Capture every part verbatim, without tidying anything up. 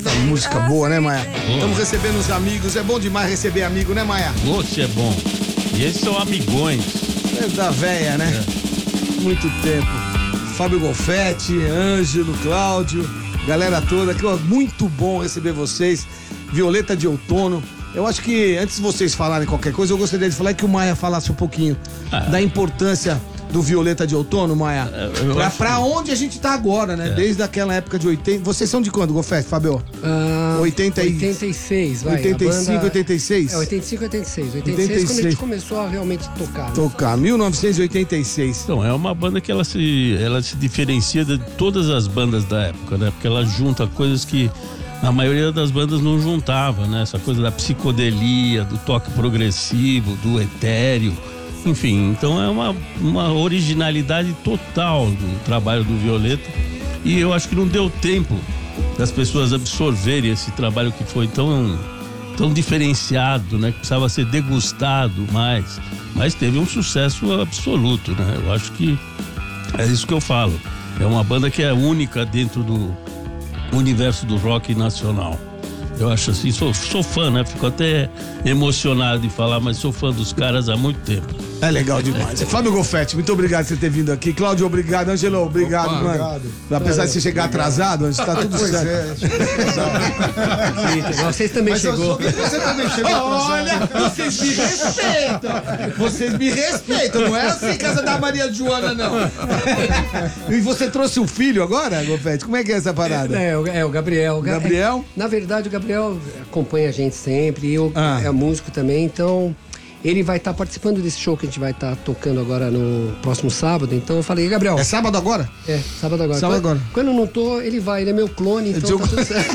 Essa música boa, né, Maia? Estamos recebendo os amigos. É bom demais receber amigo, né, Maia? Oxe, é bom. E esses são amigões. É da véia, né? É. Muito tempo. Fábio Golfetti, Ângelo, Cláudio, galera toda. Que muito bom receber vocês. Violeta de Outono. Eu acho que antes de vocês falarem qualquer coisa, eu gostaria de falar que o Maia falasse um pouquinho ah. da importância do Violeta de Outono, Maia. Eu pra, pra que... onde a gente tá agora, né? É. Desde aquela época de oitenta. Vocês são de quando, Golfetti, Fábio? Ah, oitenta e... oitenta e seis, vai. oitenta e cinco, banda... oitenta e seis? É, oitenta e cinco, oitenta e seis. oitenta e seis, oitenta e seis quando a gente começou a realmente tocar. Né? Tocar, mil novecentos e oitenta e seis. Então, é uma banda que ela se, ela se diferencia de todas as bandas da época, né? Porque ela junta coisas que a maioria das bandas não juntava, né? Essa coisa da psicodelia, do toque progressivo, do etéreo. Enfim, então é uma, uma originalidade total do trabalho do Violeta, e eu acho que não deu tempo das pessoas absorverem esse trabalho que foi tão, tão diferenciado, né? Que precisava ser degustado mais, mas teve um sucesso absoluto, né? Eu acho que é isso que eu falo, é uma banda que é única dentro do universo do rock nacional. Eu acho assim, sou, sou fã, né? Fico até emocionado de falar, mas sou fã dos caras há muito tempo. É legal demais. Fábio Golfetti, muito obrigado por você ter vindo aqui. Cláudio, obrigado. Angelo, obrigado, Opa, mano. Obrigado. Apesar é, de você chegar obrigado. atrasado, antes tá tudo pois certo. É, vocês também mas chegou. Você também chegou atrasado. Olha, vocês me respeitam. Vocês me respeitam. Não é assim, casa da Maria Joana, não. E você trouxe um filho agora, Golfetti? Como é que é essa parada? É, é, é o Gabriel. Gabriel? É, na verdade, o Gabriel acompanha a gente sempre. Eu ah. é músico também, então... Ele vai estar tá participando desse show que a gente vai estar tá tocando agora no próximo sábado. Então eu falei, Gabriel. É sábado agora? É, sábado agora. Sábado quando, agora. Quando eu não tô, ele vai, ele é meu clone, então tá tudo certo.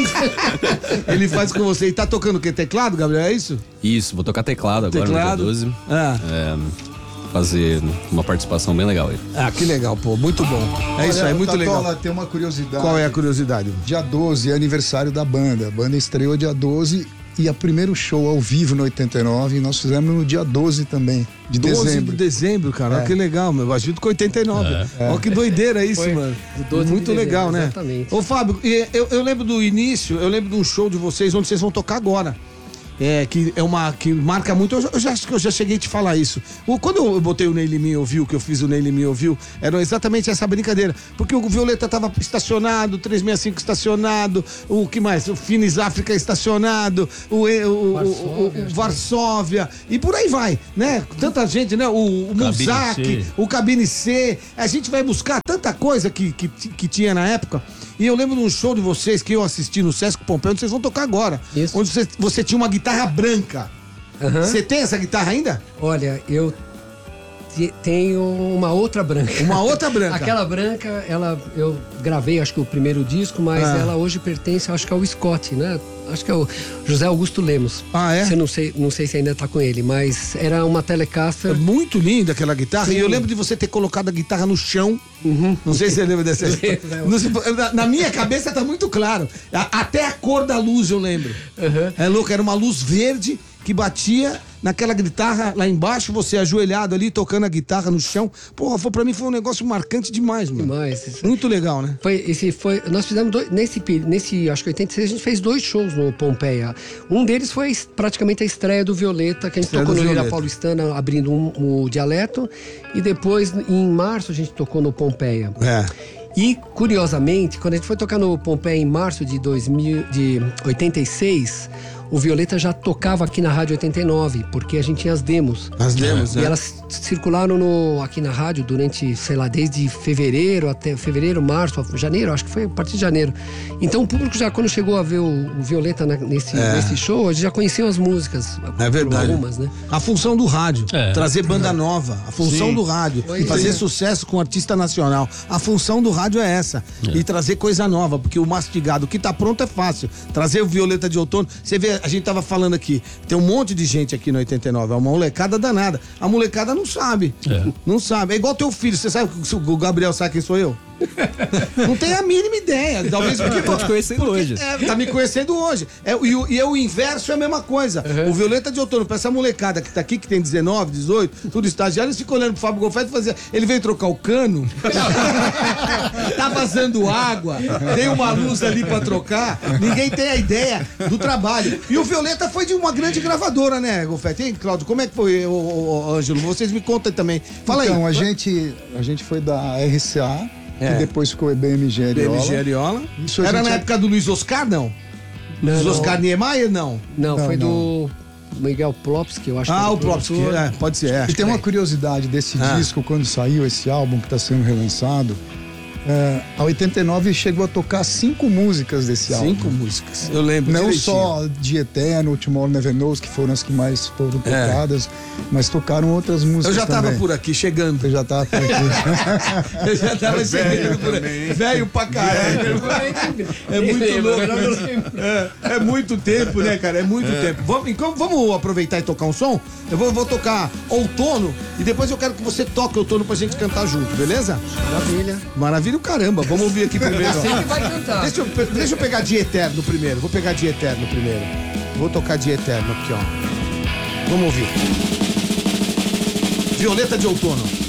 Ele faz com você. E tá tocando o quê? Teclado, Gabriel? É isso? Isso, vou tocar teclado agora teclado. no dia doze. Ah. É, fazer uma participação bem legal aí. Ah, que legal, pô. Muito bom. É Olha, isso aí, muito Tatola, legal. Tem uma curiosidade. Qual é a curiosidade? Dia doze é aniversário da banda. A banda estreou dia doze. E o primeiro show ao vivo no oitenta e nove, nós fizemos no dia doze também, de doze dezembro. de dezembro, cara, é. Olha que legal, meu. A gente com oitenta e nove. É. Olha que doideira isso, Foi mano. Muito legal, né? Exatamente. Ô, Fábio, eu, eu lembro do início, eu lembro de um show de vocês onde vocês vão tocar agora. É, que é uma, que marca muito, eu já, eu já acho que eu já cheguei a te falar isso. O, quando eu botei o Neile Me Ouviu, que eu fiz o Neile Me Ouviu, era exatamente essa brincadeira, porque o Violeta tava estacionado, o trezentos e sessenta e cinco estacionado, o que mais? O Finis África estacionado, o, o, o, o, o Varsóvia, e por aí vai, né? Tanta gente, né? O, o Muzak, o Cabine C, a gente vai buscar tanta coisa que, que, que tinha na época. E eu lembro de um show de vocês que eu assisti no Sesc Pompeu, onde vocês vão tocar agora. Isso. Onde você, você tinha uma guitarra branca. Uhum. Você tem essa guitarra ainda? Olha, eu te, tenho uma outra branca. Uma outra branca? Aquela branca, ela, eu gravei, acho que o primeiro disco, mas ah. ela hoje pertence, acho que ao Scott, né? Acho que é o José Augusto Lemos. Ah, é? Você não sei, não sei se ainda tá com ele, mas era uma Telecaster. É muito linda aquela guitarra. Sim. E eu lembro de você ter colocado a guitarra no chão. Uhum. Não sei se você lembra dessa história. Na minha cabeça tá muito claro. Até a cor da luz eu lembro. Uhum. É louco, era uma luz verde que batia naquela guitarra lá embaixo, você ajoelhado ali, tocando a guitarra no chão. Porra, foi, pra mim foi um negócio marcante demais, mano. Demais. Isso... Muito legal, né? Foi, esse foi, nós fizemos dois, nesse, nesse, acho que oitenta e seis, a gente fez dois shows no Pompeia. Um deles foi praticamente a estreia do Violeta, que a gente estreia tocou no Lira Paulistana, abrindo um, o Dialeto, e depois, em março, a gente tocou no Pompeia. É. E, curiosamente, quando a gente foi tocar no Pompeia em março de, dois mil, de oitenta e seis, o Violeta já tocava aqui na Rádio oitenta e nove, porque a gente tinha as demos. As demos, é. E é. elas circularam no, aqui na rádio durante, sei lá, desde fevereiro até fevereiro, março, janeiro, acho que foi a partir de janeiro. Então o público já, quando chegou a ver o, o Violeta na, nesse, é. nesse show, eles já conheciam as músicas. É verdade. Algumas, né? A função do rádio, é. trazer banda nova. A função Sim. do rádio, e fazer sucesso com artista nacional. A função do rádio é essa. É. E trazer coisa nova, porque o mastigado, o que tá pronto é fácil. Trazer o Violeta de Outono, você vê, a gente tava falando aqui, tem um monte de gente aqui no oitenta e nove, é uma molecada danada. A molecada não sabe, é. não sabe. É igual teu filho, você sabe que o Gabriel sabe quem sou eu? Não tem a mínima ideia. Talvez porque tô te conhecendo porque, hoje. É, tá me conhecendo hoje. É, e, o, e é o inverso é a mesma coisa. Uhum. O Violeta de Outono, pra essa molecada que tá aqui, que tem dezenove, dezoito, tudo estagiário, eles ficam olhando pro Fábio Golfetti e fazia. Ele veio trocar o cano, tá vazando água, tem uma luz ali pra trocar, ninguém tem a ideia do trabalho. E o Violeta foi de uma grande gravadora, né, Golfetti? Hein, Cláudio, como é que foi, ô, ô, ô, Ângelo? Vocês me contam também. Fala então, aí. Então, a gente, a gente foi da R C A, É. que depois ficou B M G Ariola. B M G Ariola. Isso a Era gente na é- época do Luiz Oscar, não? Luiz não. Oscar Niemeyer, não? Não, Não, foi não. do Miguel Plopski, eu acho. que Ah, era o Plopski, produtor. é, pode ser, é. E tem uma curiosidade desse Ah. disco, quando saiu esse álbum que está sendo relançado. É, a oitenta e nove chegou a tocar cinco músicas desse álbum. Cinco músicas, eu lembro Não direitinho. só de Eterno, Tomorrow Never Knows, que foram as que mais foram tocadas, mas tocaram outras músicas Eu já tava também. por aqui, chegando. Você já tava por aqui. Eu já tava chegando por aqui. Velho pra caralho. É muito louco. É, é muito tempo, né, cara? É muito tempo. Vamos, então, vamos aproveitar e tocar um som? Eu vou, vou tocar Outono e depois eu quero que você toque Outono pra gente cantar junto, beleza? Maravilha. Maravilha o caramba. Vamos ouvir aqui primeiro. ó. Você que vai cantar. Deixa eu, deixa eu pegar de Eterno primeiro. Vou pegar de Eterno primeiro. Vou tocar de Eterno aqui, ó. Vamos ouvir. Violeta de Outono.